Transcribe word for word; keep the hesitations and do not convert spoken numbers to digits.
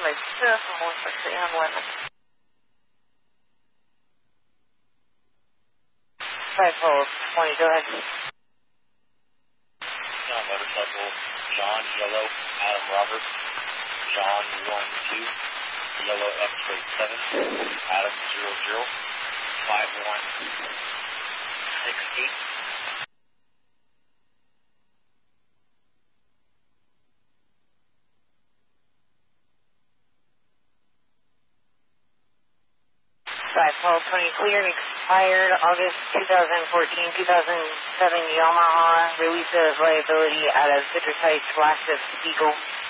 somebody just more quickly on lemon. Five hold, twenty, go ahead. John motorcycle, John Yellow, Adam Robert, John one two, Yellow X-ray seven, Adam zero zero, five one six eight. Five twelve twenty cleared, expired August twenty fourteen two thousand seven Yamaha, release of liability out of Citrus Heights, last of Eagle.